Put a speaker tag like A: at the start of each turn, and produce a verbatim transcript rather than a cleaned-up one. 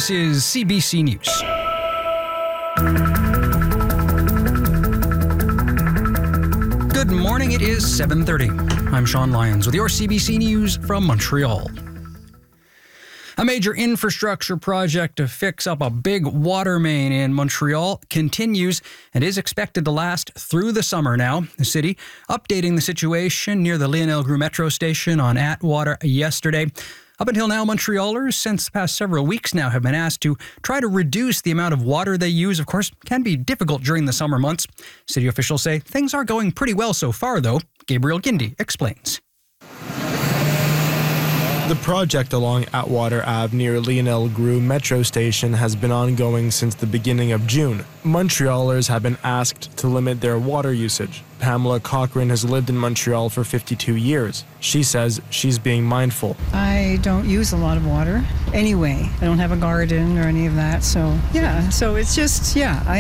A: This is C B C News. Good morning, it is seven thirty. I'm Sean Lyons with your C B C News from Montreal. A major infrastructure project to fix up a big water main in Montreal continues and is expected to last through the summer now. The city updating the situation near the Lionel-Groux metro station on Atwater yesterday. Up until now, Montrealers, since the past several weeks now, have been asked to try to reduce the amount of water they use. Of course, can be difficult during the summer months. City officials say things are going pretty well so far, though. Gabriel Gindy explains.
B: The project along Atwater Avenue near Lionel-Groux metro station has been ongoing since the beginning of June. Montrealers have been asked to limit their water usage. Pamela Cochran has lived in Montreal for fifty-two years. She says she's being mindful.
C: I don't use a lot of water anyway. I don't have a garden or any of that. So, yeah, so it's just, yeah, I